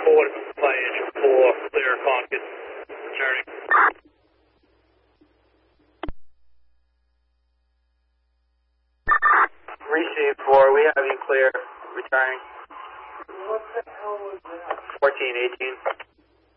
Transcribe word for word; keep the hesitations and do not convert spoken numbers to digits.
quarter, fly engine four, clear Concord, returning. Receive four, we have you clear, returning. What the hell was that? fourteen eighteen.